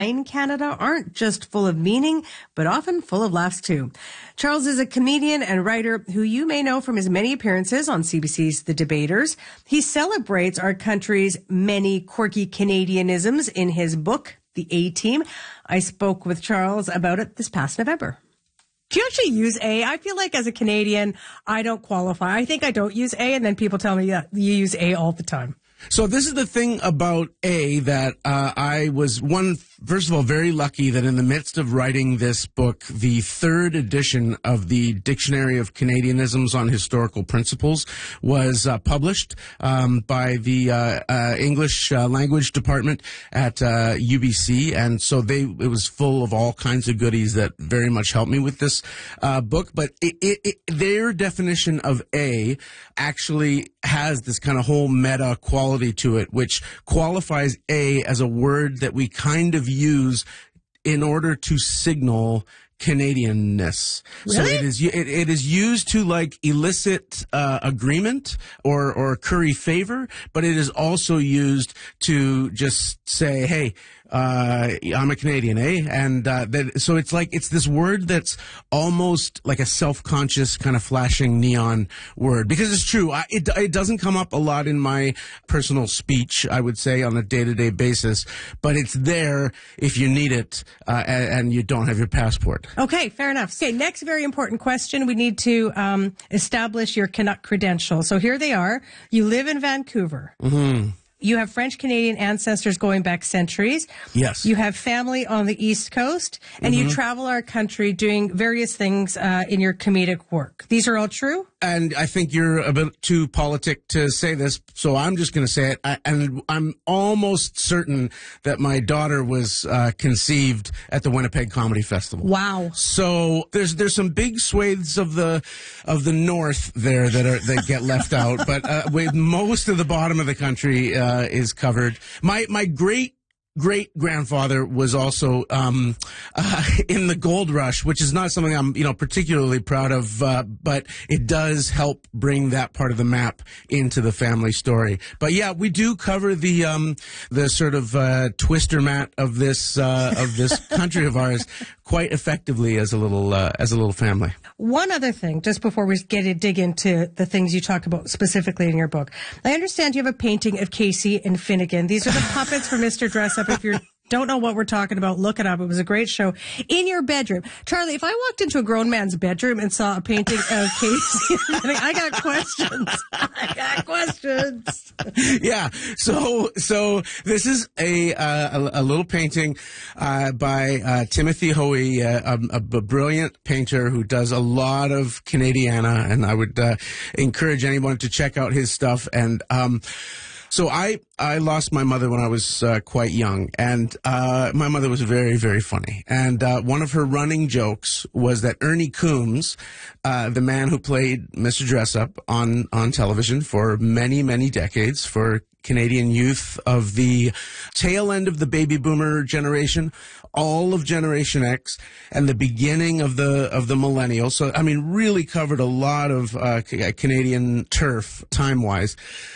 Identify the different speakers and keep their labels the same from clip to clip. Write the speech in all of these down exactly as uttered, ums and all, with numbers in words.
Speaker 1: in Canada aren't just full of meaning, but often full of laughs too. Charles is a comedian and writer who you may know from his many appearances on C B C's The Debaters. He celebrates our country's many quirky Canadianisms in his book, The A-Team. I spoke with Charles about it this past November. Do you actually use A? I feel like as a Canadian, I don't qualify. I think I don't use A, and then people tell me, yeah, you use A all the time.
Speaker 2: So this is the thing about A that uh, I was, one, first of all, very lucky that in the midst of writing this book, the third edition of the Dictionary of Canadianisms on Historical Principles was uh, published um, by the uh, uh, English uh, Language Department at uh, U B C. And so they it was full of all kinds of goodies that very much helped me with this uh, book. But it, it, it, their definition of A actually has this kind of whole meta quality to it, which qualifies A as a word that we kind of use in order to signal Canadianness.
Speaker 1: Really?
Speaker 2: So it is it, it is used to like elicit uh, agreement or or curry favor, but it is also used to just say, "Hey, uh, I'm a Canadian, eh?" And uh, that, so it's like it's this word that's almost like a self-conscious kind of flashing neon word, because it's true. I, it it doesn't come up a lot in my personal speech, I would say, on a day-to-day basis, but it's there if you need it uh, and, and you don't have your passport.
Speaker 1: Okay, fair enough. Okay, next very important question. We need to um, establish your Canuck credentials. So here they are. You live in Vancouver.
Speaker 2: Mm-hmm.
Speaker 1: You have French-Canadian ancestors going back centuries.
Speaker 2: Yes.
Speaker 1: You have family on the East Coast, and mm-hmm. you travel our country doing various things uh, in your comedic work. These are all true?
Speaker 2: And I think you're a bit too politic to say this, so I'm just going to say it. I, and I'm almost certain that my daughter was uh, conceived at the Winnipeg Comedy Festival.
Speaker 1: Wow!
Speaker 2: So there's there's some big swathes of the of the north there that are that get left out, but uh, with most of the bottom of the country uh, is covered. My my great. Great grandfather was also um, uh, in the gold rush, which is not something I'm, you know, particularly proud of, uh, but it does help bring that part of the map into the family story. But yeah, we do cover the um, the sort of uh, twister mat of this uh, of this country of ours quite effectively as a little uh, as a little family.
Speaker 1: One other thing, just before we get to dig into the things you talk about specifically in your book, I understand you have a painting of Casey and Finnegan. These are the puppets for Mister Dress Up. If you don't know what we're talking about, look it up. It was a great show. In your bedroom. Charlie, if I walked into a grown man's bedroom and saw a painting of Casey, I got questions. I got questions.
Speaker 2: Yeah. So, so this is a, uh, a, a little painting, uh, by, uh, Timothy Hoey, uh, a, a brilliant painter who does a lot of Canadiana, and I would, uh, encourage anyone to check out his stuff. And, um, So I, I lost my mother when I was uh, quite young, and uh, my mother was very, very funny. And uh, one of her running jokes was that Ernie Coombs, uh, the man who played Mister Dressup on, on television for many, many decades, for Canadian youth of the tail end of the baby boomer generation, all of Generation X, and the beginning of the of the millennial. So, I mean, really covered a lot of uh, Canadian turf time-wise.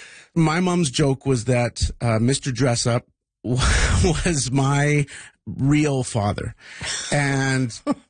Speaker 2: My mom's joke was that uh, Mister Dressup was my real father, and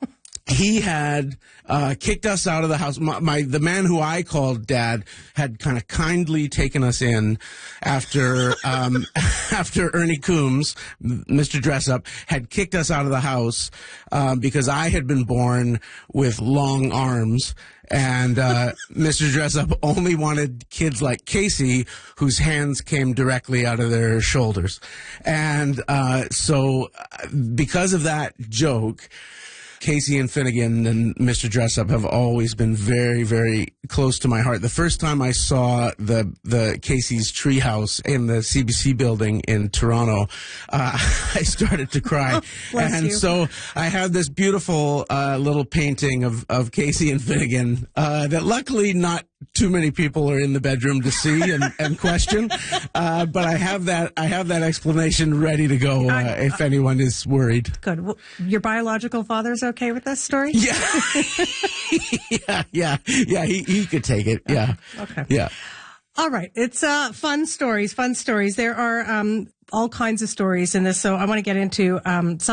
Speaker 2: he had uh, kicked us out of the house. My, my the man who I called Dad had kind of kindly taken us in after um, after Ernie Coombs, Mister Dressup, had kicked us out of the house um, because I had been born with long arms. And uh, Mister Dressup only wanted kids like Casey, whose hands came directly out of their shoulders. And uh, so because of that joke, Casey and Finnegan and Mister Dressup have always been very, very close to my heart. The first time I saw the the Casey's treehouse in the C B C building in Toronto, uh, I started to cry.
Speaker 1: Oh,
Speaker 2: and
Speaker 1: you.
Speaker 2: so I have this beautiful uh, little painting of, of Casey and Finnegan uh, that luckily not too many people are in the bedroom to see and, and question. Uh, but I have that I have that explanation ready to go uh, if anyone is worried.
Speaker 1: Good. Well, your biological father's okay with this story?
Speaker 2: Yeah. yeah, yeah, yeah. He he could take it. Yeah.
Speaker 1: Okay.
Speaker 2: Yeah.
Speaker 1: All right. It's uh, fun stories, fun stories. There are um, all kinds of stories in this, so I want to get into um, some.